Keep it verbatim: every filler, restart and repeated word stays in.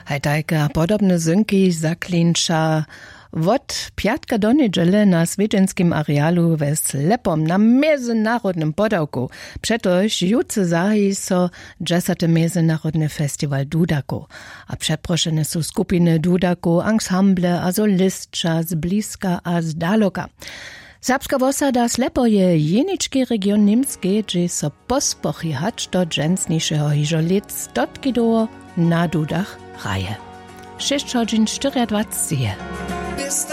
Hajtajka podobne zynki zaklinča Wot piatka do niedziele na Swiedzenskim arealu we Slepom na międzynarodnym podałku. Przetoż jutce zahi so dziesiąty międzynarodny festiwal Dudaku. A przeproszone są skupiny Dudaku, ensemble, a solistcza z bliska a z daloka. Serbska wosada Slepo je jeniczki region niemski, gdzie so pospochi hacz do dżęsniejszego hiżolic dotkidoło na Dudach raje. sześć godzin czterdzieści.